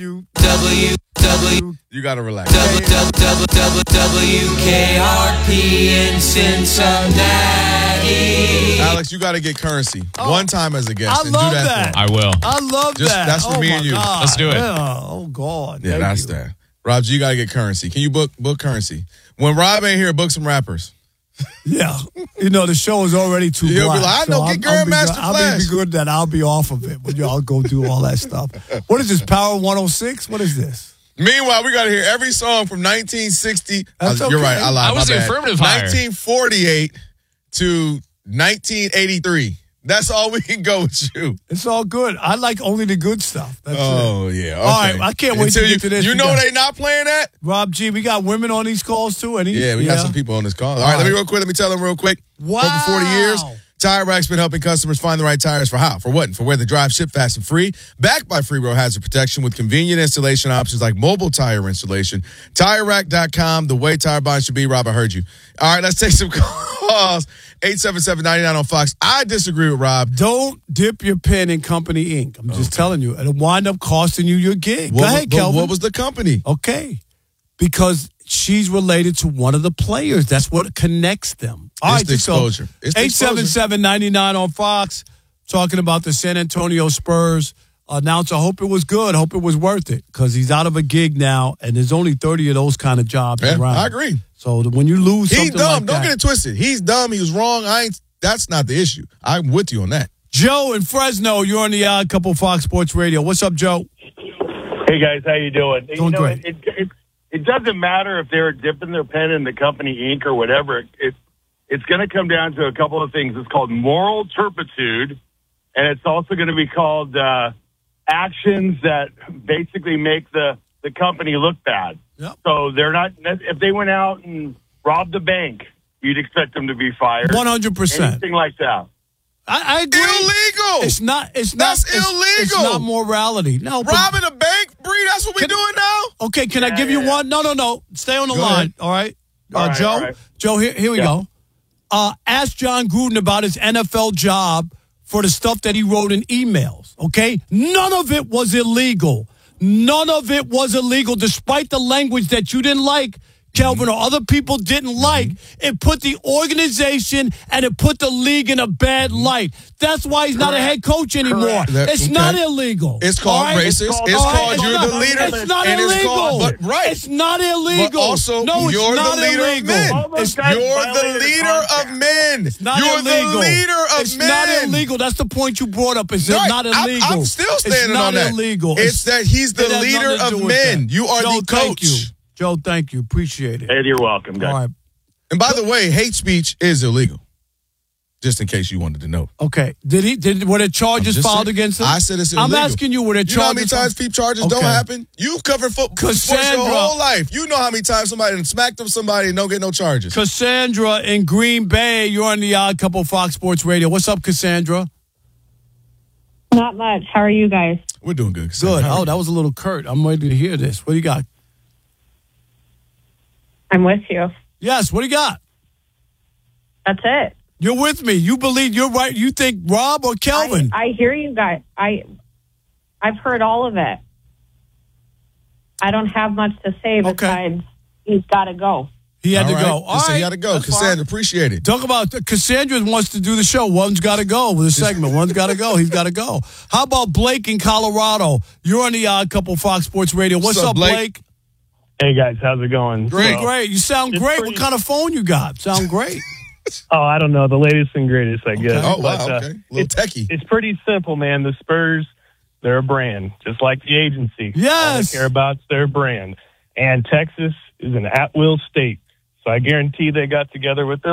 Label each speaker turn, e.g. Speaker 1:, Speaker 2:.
Speaker 1: You got to relax.
Speaker 2: WKRP in Cincinnati.
Speaker 1: Alex, you got to get currency one time as a guest.
Speaker 3: I
Speaker 1: and
Speaker 3: love
Speaker 1: do that.
Speaker 3: that.
Speaker 1: For me.
Speaker 4: I will.
Speaker 3: I love that.
Speaker 1: That's for me
Speaker 3: my
Speaker 1: and you.
Speaker 3: God.
Speaker 4: Let's do it.
Speaker 3: Yeah. Oh, God.
Speaker 1: Yeah,
Speaker 3: Thank
Speaker 1: that's
Speaker 3: you.
Speaker 1: that. Rob G, you got to get currency. Can you book currency? When Rob ain't here, book some rappers.
Speaker 3: Yeah. The show is already too
Speaker 1: He'll
Speaker 3: black.
Speaker 1: be like, I know, get Grandmaster
Speaker 3: I'll
Speaker 1: Flash.
Speaker 3: be good that I'll be off of it when y'all go do all that stuff. What is this, Power 106? What is this?
Speaker 1: Meanwhile, we got to hear every song from 1960.
Speaker 3: That's
Speaker 1: You're
Speaker 3: okay.
Speaker 1: right. I lied.
Speaker 4: I was
Speaker 1: my
Speaker 4: the
Speaker 1: bad.
Speaker 4: affirmative hire.
Speaker 1: 1948 to 1983. That's all we can go with you.
Speaker 3: It's all good. I like only the good stuff. That's it.
Speaker 1: Oh, yeah. Okay.
Speaker 3: All right, I can't wait to get to this.
Speaker 1: You know they not playing that?
Speaker 3: Rob G, we got women on these calls too.
Speaker 1: Yeah, we got some people on this call. All right, let me tell them real quick.
Speaker 3: Wow.
Speaker 1: For over 40 years, Tire Rack's been helping customers find the right tires for how, for what, and for where they drive, ship fast and free. Backed by Free Road Hazard Protection with convenient installation options like mobile tire installation. TireRack.com, the way tire buying should be. Rob, I heard you. All right, let's take some calls. 877-99 on Fox. I disagree with Rob.
Speaker 3: Don't dip your pen in company ink. I'm just telling you. It'll wind up costing you your gig. Go ahead, Kelvin.
Speaker 1: What was the company?
Speaker 3: Okay. Because she's related to one of the players. That's what connects them. All right,
Speaker 1: the exposure. It's the exposure.
Speaker 3: 877-99 on Fox, talking about the San Antonio Spurs announcer. Hope it was good. Hope it was worth it because he's out of a gig now, and there's only 30 of those kind of jobs around.
Speaker 1: I agree.
Speaker 3: So when you lose
Speaker 1: He's
Speaker 3: something
Speaker 1: dumb.
Speaker 3: like
Speaker 1: Don't
Speaker 3: that.
Speaker 1: get it twisted. He's dumb. He was wrong. That's not the issue. I'm with you on that.
Speaker 3: Joe in Fresno, you're on the Odd Couple Fox Sports Radio. What's up, Joe?
Speaker 5: Hey, guys. How you doing?
Speaker 3: Doing great.
Speaker 5: It doesn't matter if they're dipping their pen in the company ink or whatever. It's going to come down to a couple of things. It's called moral turpitude, and it's also going to be called actions that basically make the company look bad.
Speaker 3: Yep.
Speaker 5: So they're not. If they went out and robbed a bank, you'd expect them to be fired.
Speaker 3: 100%.
Speaker 5: Anything like that.
Speaker 3: I agree.
Speaker 1: Illegal.
Speaker 3: It's not.
Speaker 1: That's illegal.
Speaker 3: It's not morality. No, but-
Speaker 1: Robbing a bank, Bree, that's what we're doing now?
Speaker 3: Okay, can I give you one? No. Stay on the
Speaker 5: Go
Speaker 3: line.
Speaker 5: ahead.
Speaker 3: All right.
Speaker 5: All right,
Speaker 3: Joe.
Speaker 5: all right.
Speaker 3: Joe, here we go. Ask John Gruden about his NFL job for the stuff that he wrote in emails. Okay, none of it was illegal. None of it was illegal, despite the language that you didn't like, Kelvin, or other people didn't like. It put the organization and it put the league in a bad light. That's why he's not a head coach anymore. It's not illegal.
Speaker 1: It's called racist. It's called you're the leader.
Speaker 3: It's not
Speaker 1: and
Speaker 3: illegal.
Speaker 1: It's called,
Speaker 3: It's not illegal.
Speaker 1: But also,
Speaker 3: no, it's
Speaker 1: you're
Speaker 3: not
Speaker 1: the leader
Speaker 3: illegal.
Speaker 1: of men.
Speaker 3: It's
Speaker 1: You're the leader of men.
Speaker 3: not
Speaker 1: You're
Speaker 3: illegal.
Speaker 1: the leader of
Speaker 3: it's
Speaker 1: men.
Speaker 3: Not illegal. That's the point you brought up. It's
Speaker 1: Right.
Speaker 3: not illegal.
Speaker 1: I'm still standing on that.
Speaker 3: It's not illegal.
Speaker 1: It's that he's the
Speaker 3: it has
Speaker 1: leader
Speaker 3: nothing to do
Speaker 1: of
Speaker 3: with
Speaker 1: men.
Speaker 3: that.
Speaker 1: You are
Speaker 3: Joe,
Speaker 1: the coach.
Speaker 3: Thank you. Joe, thank you. Appreciate it.
Speaker 5: Hey, you're welcome, guys.
Speaker 3: All right.
Speaker 1: And by the way, hate speech is illegal. Just in case you wanted to know.
Speaker 3: Okay. Were there charges filed against him?
Speaker 1: I said it's illegal.
Speaker 3: I'm asking you, were there
Speaker 1: You know how many
Speaker 3: charges?
Speaker 1: times people charges don't happen? You've covered sports your whole life. You know how many times somebody smacked up somebody and don't get no charges.
Speaker 3: Cassandra in Green Bay, you're on the Odd Couple Fox Sports Radio. What's up, Cassandra?
Speaker 6: Not much. How are you guys?
Speaker 1: We're doing good. Cassandra.
Speaker 3: Good. Oh, that was a little curt. I'm ready to hear this. What do you got?
Speaker 6: I'm with you.
Speaker 3: Yes, what do you got?
Speaker 6: That's it.
Speaker 3: You're with me. You believe you're right. You think Rob or Kelvin?
Speaker 6: I hear you guys. I've heard all of it. I don't have much to say besides he's got to go.
Speaker 3: He had to
Speaker 1: All right.
Speaker 3: go. All
Speaker 1: Just say
Speaker 3: right.
Speaker 1: he had to go.
Speaker 3: That's
Speaker 1: Cassandra,
Speaker 3: fine.
Speaker 1: appreciate it.
Speaker 3: Talk about Cassandra wants to do the show. One's got to go with a segment. One's got to go. He's got to go. How about Blake in Colorado? You're on the Odd Couple Fox Sports Radio. What's up, Blake?
Speaker 5: Hey, guys. How's it going?
Speaker 3: Great. You sound great. What kind of phone you got? Sound great.
Speaker 5: Oh, I don't know. The latest and greatest, I guess.
Speaker 1: Oh, wow.
Speaker 5: But,
Speaker 1: Okay. A little techie.
Speaker 5: It's pretty simple, man. The Spurs, they're a brand, just like the agency.
Speaker 3: Yes.
Speaker 5: All they care about is their brand. And Texas is an at-will state. So I guarantee they got together with their